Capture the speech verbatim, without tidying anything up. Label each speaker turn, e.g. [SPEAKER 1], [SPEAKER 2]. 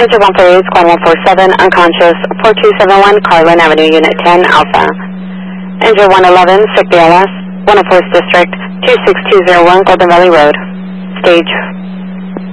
[SPEAKER 1] Engine one four eight, Squad one four seven, unconscious, four two seven one, Carlin Avenue, Unit ten, Alpha. Engine one eleven, sick B L S, one oh fourth District, two six two zero one, Golden Valley Road. Stage.